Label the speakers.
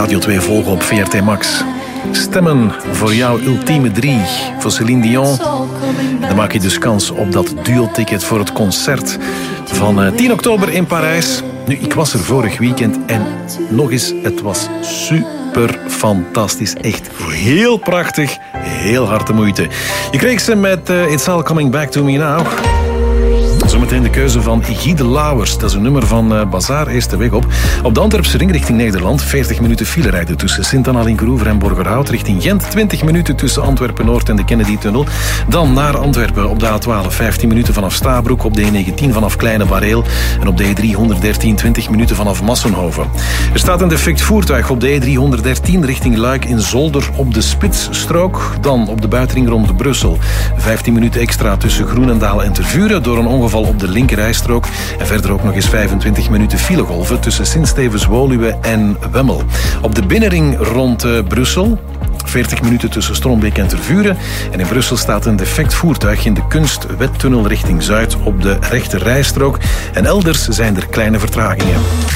Speaker 1: Radio 2 volgen op VRT Max. Stemmen voor jouw ultieme 3 voor Céline Dion. Dan maak je dus kans op dat duo-ticket voor het concert van 10 oktober in Parijs. Nu, ik was er vorig weekend en nog eens, het was super fantastisch. Echt heel prachtig, heel hard de moeite. Je kreeg ze met It's All Coming Back to Me Now. Zometeen de keuze van Guy de Lauwers. Dat is een nummer van Bazaar, eerste weg op. Op de Antwerpse ring richting Nederland. 40 minuten file rijden tussen Sint-Anna-Linkeroever en Borgerhout. Richting Gent 20 minuten tussen Antwerpen-Noord en de Kennedy-tunnel. Dan naar Antwerpen op de A12. 15 minuten vanaf Stabroek. Op de E19 vanaf Kleine Bareel. En op de E313 20 minuten vanaf Massenhoven. Er staat een defect voertuig op de E313 richting Luik in Zolder op de Spitsstrook. Dan op de buitenring rond Brussel. 15 minuten extra tussen Groenendaal en Tervuren door een ongeval op de linkerrijstrook. En verder ook nog eens 25 minuten filegolven tussen Sint-Stevens-Woluwe en Wemmel. Op de binnenring rond Brussel. 40 minuten tussen Strombeek en Tervuren. En in Brussel staat een defect voertuig in de Kunstwettunnel richting Zuid op de rechterrijstrook. En elders zijn er kleine vertragingen.